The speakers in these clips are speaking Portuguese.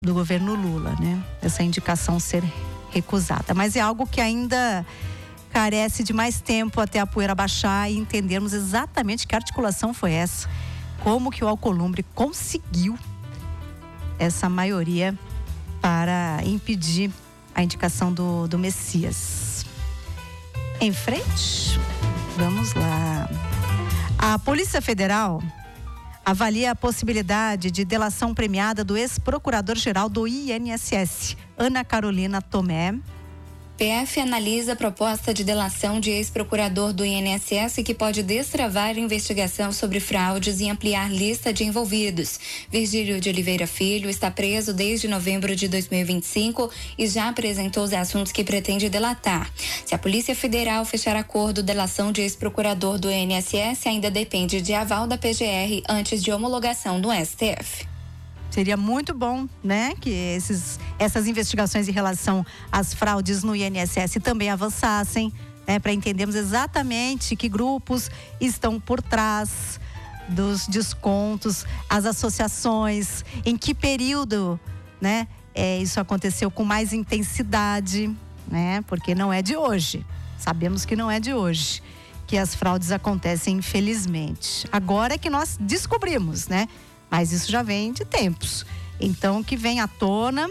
do governo Lula, né? Essa indicação ser recusada. Mas é algo que ainda carece de mais tempo até a poeira baixar e entendermos exatamente que articulação foi essa. Como que o Alcolumbre conseguiu essa maioria para impedir a indicação do Messias. Em frente, vamos lá. A Polícia Federal avalia a possibilidade de delação premiada do ex-procurador-geral do INSS, Ana Carolina Tomé. PF analisa a proposta de delação de ex-procurador do INSS que pode destravar investigação sobre fraudes e ampliar lista de envolvidos. Virgílio de Oliveira Filho está preso desde novembro de 2025 e já apresentou os assuntos que pretende delatar. Se a Polícia Federal fechar acordo, delação de ex-procurador do INSS ainda depende de aval da PGR antes de homologação do STF. Seria muito bom, né, que essas investigações em relação às fraudes no INSS também avançassem, né, para entendermos exatamente que grupos estão por trás dos descontos, as associações, em que período, né, isso aconteceu com mais intensidade, né, porque não é de hoje. Sabemos que não é de hoje que as fraudes acontecem, infelizmente. Agora é que nós descobrimos, né? Mas isso já vem de tempos. Então, que venha à tona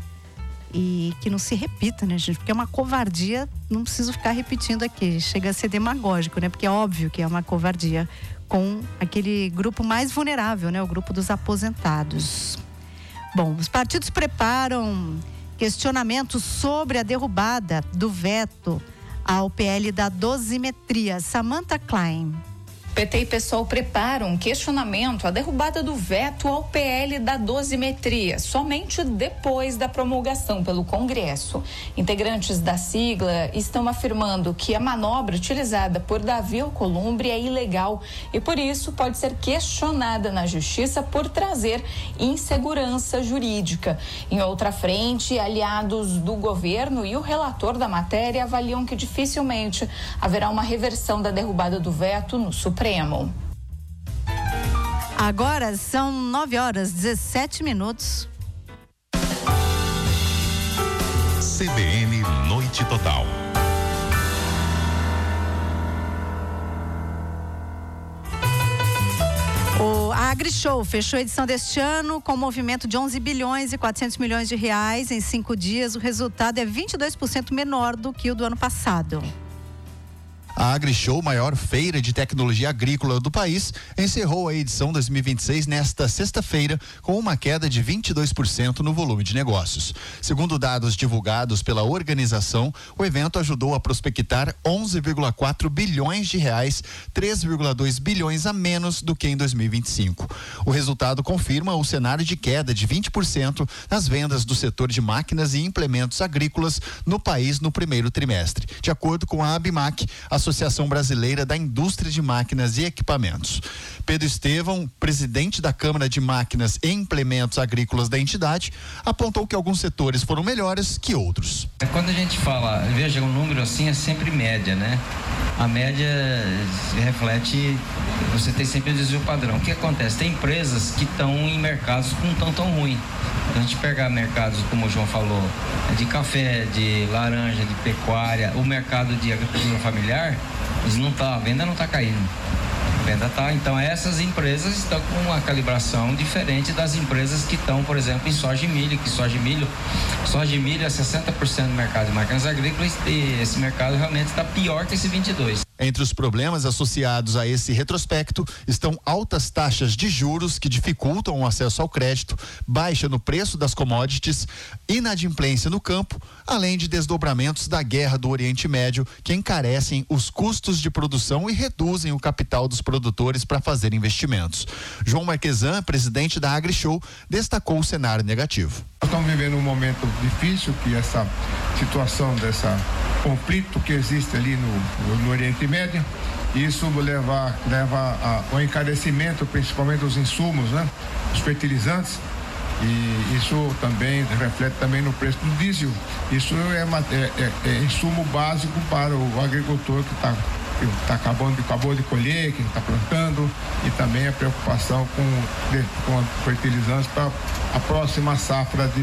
e que não se repita, né, gente? Porque é uma covardia, não preciso ficar repetindo aqui. Chega a ser demagógico, né? Porque é óbvio que é uma covardia com aquele grupo mais vulnerável, né? O grupo dos aposentados. Bom, os partidos preparam questionamentos sobre a derrubada do veto ao PL da dosimetria. Samantha Klein. PT e PSOL preparam um questionamento à derrubada do veto ao PL da dosimetria, somente depois da promulgação pelo Congresso. Integrantes da sigla estão afirmando que a manobra utilizada por Davi Alcolumbre é ilegal e, por isso, pode ser questionada na Justiça por trazer insegurança jurídica. Em outra frente, aliados do governo e o relator da matéria avaliam que dificilmente haverá uma reversão da derrubada do veto no Supremo. Agora são 9h17. CBN Noite Total. A AgriShow fechou a edição deste ano com um movimento de 11 bilhões e 400 milhões de reais em 5 dias. O resultado é 22% menor do que o do ano passado. A AgriShow, maior feira de tecnologia agrícola do país, encerrou a edição 2026 nesta sexta-feira com uma queda de 22% no volume de negócios. Segundo dados divulgados pela organização, o evento ajudou a prospectar 11,4 bilhões de reais, 3,2 bilhões a menos do que em 2025. O resultado confirma o cenário de queda de 20% nas vendas do setor de máquinas e implementos agrícolas no país no primeiro trimestre, de acordo com a ABMAC, Associação Brasileira da Indústria de Máquinas e Equipamentos. Pedro Estevão, presidente da Câmara de Máquinas e Implementos Agrícolas da entidade, apontou que alguns setores foram melhores que outros. Quando a gente fala, veja, um número assim é sempre média, né? A média reflete, você tem sempre o desvio padrão. O que acontece? Tem empresas que estão em mercados que não estão tão ruins. Então a gente pegar mercados, como o João falou, de café, de laranja, de pecuária, o mercado de agricultura familiar, a venda não está caindo. A venda está, então essas empresas estão com uma calibração diferente das empresas que estão, por exemplo, em soja e milho, que soja e milho é 60% do mercado de máquinas agrícolas e esse mercado realmente está pior que esse 22%. Entre os problemas associados a esse retrospecto estão altas taxas de juros que dificultam o acesso ao crédito, baixa no preço das commodities, inadimplência no campo, além de desdobramentos da guerra do Oriente Médio que encarecem os custos de produção e reduzem o capital dos produtores para fazer investimentos. João Marquesan, presidente da AgriShow, destacou o cenário negativo. Nós estamos vivendo um momento difícil, que essa situação desse conflito que existe ali no Oriente Médio, isso leva ao encarecimento, principalmente dos insumos, né? Os fertilizantes, e isso também reflete também no preço do diesel. Isso é insumo básico para o agricultor que acabou de colher, que está plantando, e também a preocupação com fertilizantes para a próxima safra de